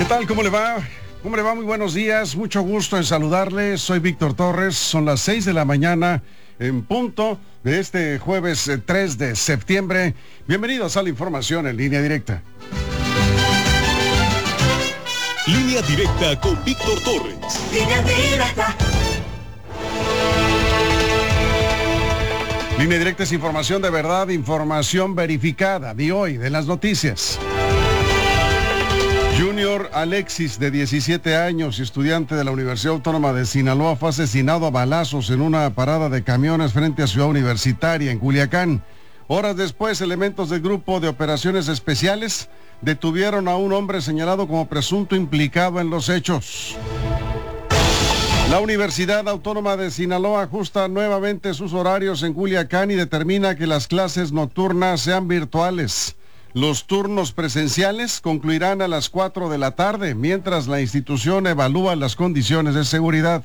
¿Qué tal? ¿Cómo le va? ¿Cómo le va? Muy buenos días. Mucho gusto en saludarles. Soy Víctor Torres. Son las 6 de la mañana en punto de este jueves 3 de septiembre. Bienvenidos a la información en línea directa. Línea directa con Víctor Torres. Línea directa. Línea directa es información de verdad, información verificada de hoy, de las noticias. Junior Alexis, de 17 años, estudiante de la Universidad Autónoma de Sinaloa, fue asesinado a balazos en una parada de camiones frente a Ciudad Universitaria, en Culiacán. Horas después, elementos del Grupo de Operaciones Especiales detuvieron a un hombre señalado como presunto implicado en los hechos. La Universidad Autónoma de Sinaloa ajusta nuevamente sus horarios en Culiacán y determina que las clases nocturnas sean virtuales. Los turnos presenciales concluirán a las 4 de la tarde, mientras la institución evalúa las condiciones de seguridad.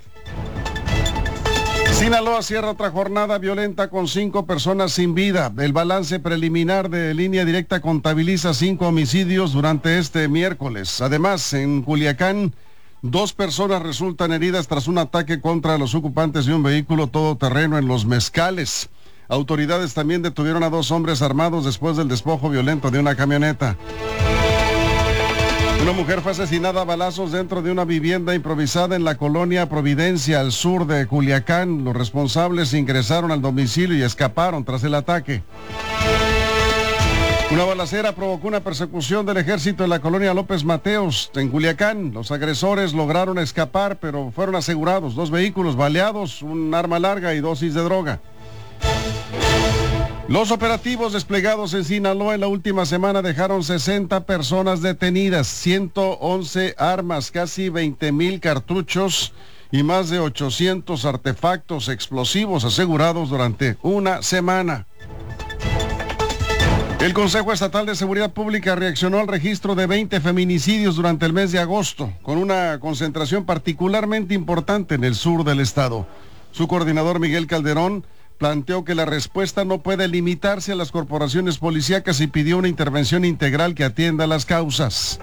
Sinaloa cierra otra jornada violenta con 5 personas sin vida. El balance preliminar de Línea Directa contabiliza 5 homicidios durante este miércoles. Además, en Culiacán, 2 personas resultan heridas tras un ataque contra los ocupantes de un vehículo todoterreno en Los Mezcales. Autoridades también detuvieron a 2 hombres armados después del despojo violento de una camioneta. Una mujer fue asesinada a balazos dentro de una vivienda improvisada en la colonia Providencia, al sur de Culiacán. Los responsables ingresaron al domicilio y escaparon tras el ataque. Una balacera provocó una persecución del ejército en la colonia López Mateos, en Culiacán. Los agresores lograron escapar, pero fueron asegurados 2 vehículos baleados, un arma larga y dosis de droga. Los operativos desplegados en Sinaloa en la última semana dejaron 60 personas detenidas, 111 armas, casi 20,000 cartuchos y más de 800 artefactos explosivos asegurados durante una semana. El Consejo Estatal de Seguridad Pública reaccionó al registro de 20 feminicidios durante el mes de agosto, con una concentración particularmente importante en el sur del estado. Su coordinador, Miguel Calderón, planteó que la respuesta no puede limitarse a las corporaciones policíacas y pidió una intervención integral que atienda las causas.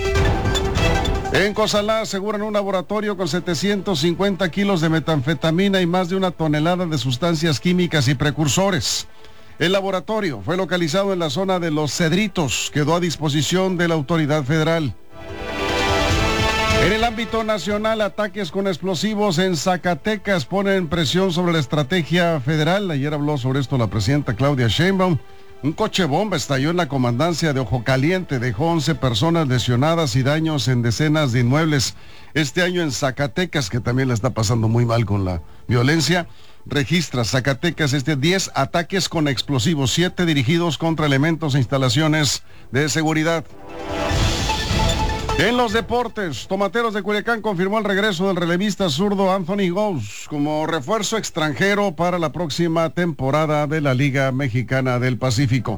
En Cozalá aseguran un laboratorio con 750 kilos de metanfetamina y más de 1 tonelada de sustancias químicas y precursores. El laboratorio fue localizado en la zona de Los Cedritos, quedó a disposición de la autoridad federal. En el ámbito nacional, ataques con explosivos en Zacatecas ponen presión sobre la estrategia federal. Ayer habló sobre esto la presidenta Claudia Sheinbaum. Un coche bomba estalló en la comandancia de Ojo Caliente, dejó 11 personas lesionadas y daños en decenas de inmuebles. Este año en Zacatecas, que también la está pasando muy mal con la violencia, registra Zacatecas 10 ataques con explosivos, 7 dirigidos contra elementos e instalaciones de seguridad. En los deportes, Tomateros de Culiacán confirmó el regreso del relevista zurdo Anthony Gous como refuerzo extranjero para la próxima temporada de la Liga Mexicana del Pacífico.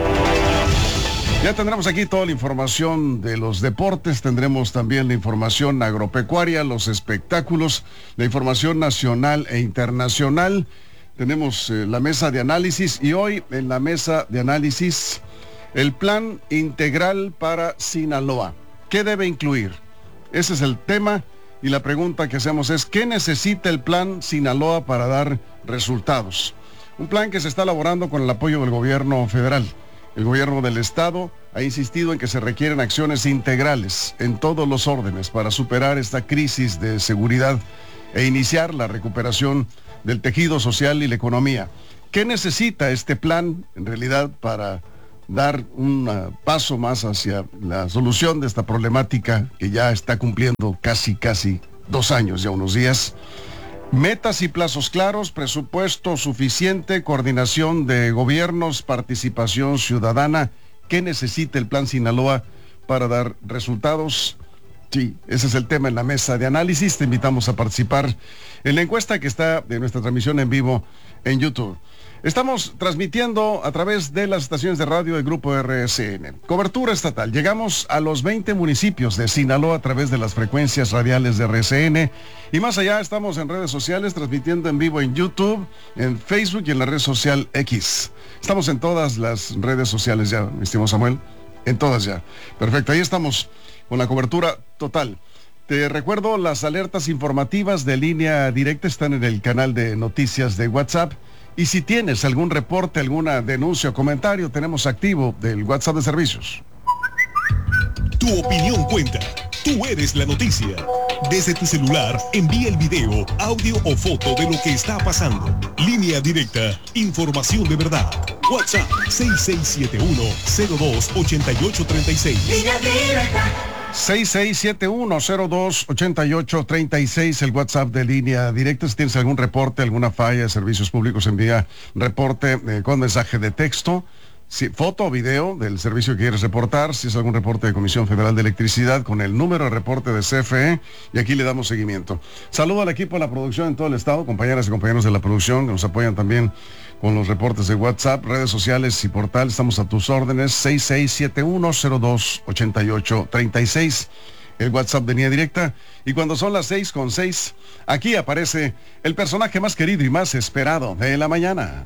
Ya tendremos aquí toda la información de los deportes, tendremos también la información agropecuaria, los espectáculos, la información nacional e internacional. Tenemos la mesa de análisis y hoy en la mesa de análisis el plan integral para Sinaloa. ¿Qué debe incluir? Ese es el tema y la pregunta que hacemos es ¿qué necesita el plan Sinaloa para dar resultados? Un plan que se está elaborando con el apoyo del gobierno federal. El gobierno del estado ha insistido en que se requieren acciones integrales en todos los órdenes para superar esta crisis de seguridad e iniciar la recuperación del tejido social y la economía. ¿Qué necesita este plan en realidad para dar un paso más hacia la solución de esta problemática que ya está cumpliendo casi 2 años, ya unos días? Metas y plazos claros, presupuesto suficiente, coordinación de gobiernos, participación ciudadana. ¿Qué necesita el plan Sinaloa para dar resultados? Sí, ese es el tema en la mesa de análisis. Te invitamos a participar en la encuesta que está de nuestra transmisión en vivo en YouTube. Estamos transmitiendo a través de las estaciones de radio del Grupo RSN. Cobertura estatal. Llegamos a los 20 municipios de Sinaloa a través de las frecuencias radiales de RSN. Y más allá, estamos en redes sociales transmitiendo en vivo en YouTube, en Facebook y en la red social X. Estamos en todas las redes sociales ya, mi estimado Samuel. En todas ya. Perfecto, ahí estamos con la cobertura total. Te recuerdo, las alertas informativas de Línea Directa están en el canal de noticias de WhatsApp. Y si tienes algún reporte, alguna denuncia o comentario, tenemos activo del WhatsApp de servicios. Tu opinión cuenta. Tú eres la noticia. Desde tu celular, envía el video, audio o foto de lo que está pasando. Línea Directa, información de verdad. WhatsApp 6671-028836. Línea Directa. 6671-028836, el WhatsApp de Línea Directa. Si tienes algún reporte, alguna falla de servicios públicos, envía reporte con mensaje de texto. Foto o video del servicio que quieres reportar, si es algún reporte de Comisión Federal de Electricidad, con el número de reporte de CFE, y aquí le damos seguimiento. Saludo al equipo de la producción en todo el estado, compañeras y compañeros de la producción que nos apoyan también con los reportes de WhatsApp, redes sociales y portal. Estamos a tus órdenes. 6671-028836, el WhatsApp de Línea Directa. Y cuando son las 6:06, aquí aparece el personaje más querido y más esperado de la mañana.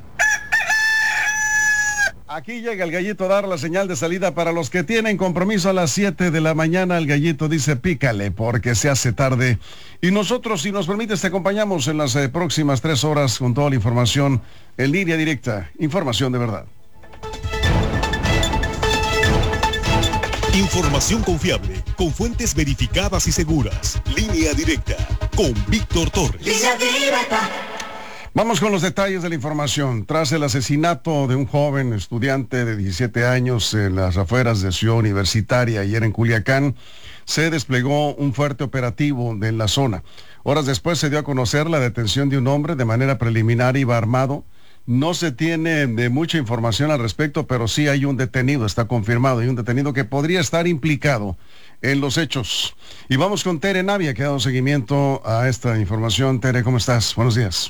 Aquí llega el gallito a dar la señal de salida para los que tienen compromiso a las 7 de la mañana. El gallito dice pícale porque se hace tarde. Y nosotros, si nos permites, te acompañamos en las próximas 3 horas con toda la información en Línea Directa. Información de verdad. Información confiable, con fuentes verificadas y seguras. Línea Directa, con Víctor Torres. Línea Directa. Vamos con los detalles de la información. Tras el asesinato de un joven estudiante de 17 años en las afueras de Ciudad Universitaria ayer en Culiacán, se desplegó un fuerte operativo en la zona. Horas después se dio a conocer la detención de un hombre. De manera preliminar iba armado. No se tiene mucha información al respecto, pero sí hay un detenido, está confirmado, hay un detenido que podría estar implicado en los hechos. Y vamos con Tere Navia, que ha dado seguimiento a esta información. Tere, ¿cómo estás? Buenos días.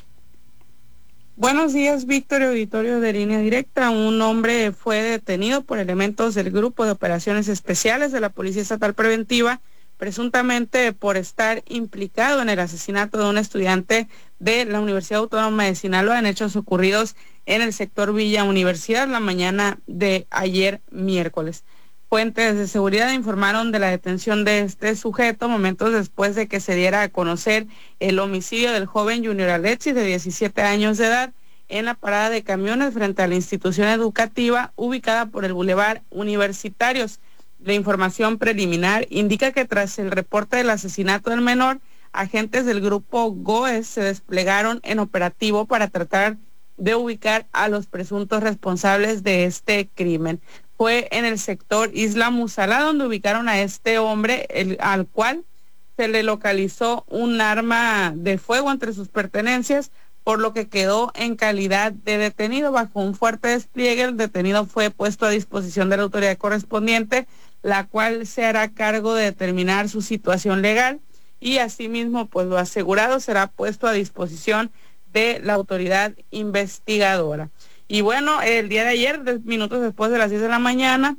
Buenos días, Víctor y auditorio de Línea Directa. Un hombre fue detenido por elementos del Grupo de Operaciones Especiales de la Policía Estatal Preventiva, presuntamente por estar implicado en el asesinato de un estudiante de la Universidad Autónoma de Sinaloa en hechos ocurridos en el sector Villa Universidad la mañana de ayer miércoles. Fuentes de seguridad informaron de la detención de este sujeto momentos después de que se diera a conocer el homicidio del joven Junior Alexis, de 17 años de edad, en la parada de camiones frente a la institución educativa ubicada por el Boulevard Universitarios. La información preliminar indica que tras el reporte del asesinato del menor, agentes del grupo GOES se desplegaron en operativo para tratar de ubicar a los presuntos responsables de este crimen. Fue en el sector Isla Musala donde ubicaron a este hombre, al cual se le localizó un arma de fuego entre sus pertenencias, por lo que quedó en calidad de detenido. Bajo un fuerte despliegue, el detenido fue puesto a disposición de la autoridad correspondiente, la cual se hará cargo de determinar su situación legal, y asimismo, pues lo asegurado será puesto a disposición de la autoridad investigadora. Y bueno, el día de ayer, minutos después de las 10 de la mañana,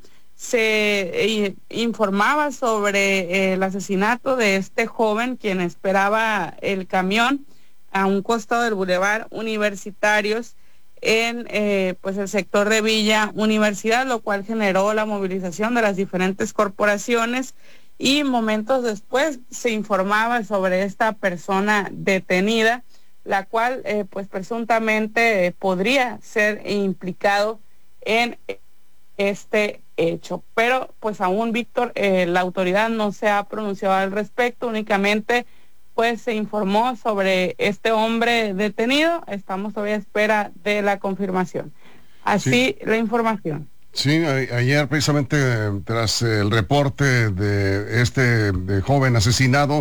se informaba sobre el asesinato de este joven, quien esperaba el camión a un costado del Boulevard Universitarios en pues el sector de Villa Universidad, lo cual generó la movilización de las diferentes corporaciones, y momentos después se informaba sobre esta persona detenida, la cual pues presuntamente podría ser implicado en este hecho. Pero pues aún, Víctor, la autoridad no se ha pronunciado al respecto, únicamente pues se informó sobre este hombre detenido. Estamos todavía a espera de la confirmación. Así sí, la información. Sí, ayer precisamente tras el reporte de este joven asesinado,